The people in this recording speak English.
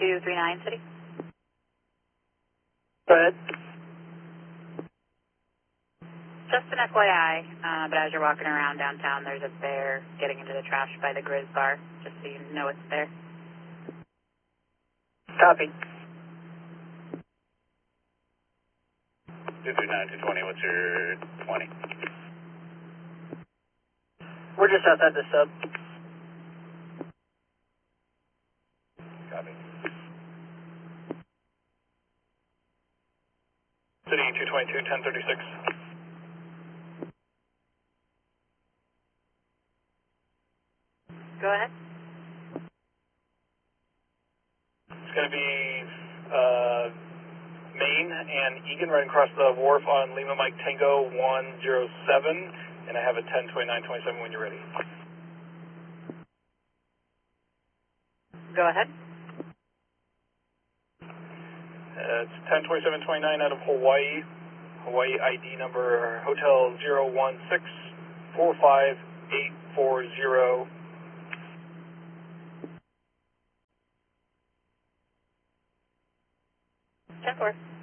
239 City. Go ahead. Just an FYI, but as you're walking around downtown, there's a bear getting into the trash by the Grizz bar, just so you know it's there. Copy. 239, 220, what's your 20? We're just outside the sub. Copy. City 222, 1036. Go ahead. It's going to be Main and Egan right across the wharf on Lima Mike Tango 107, and I have a 102927 when you're ready. Go ahead. It's 102729 out of Hawaii. Hawaii ID number Hotel 016-45840. 10-4.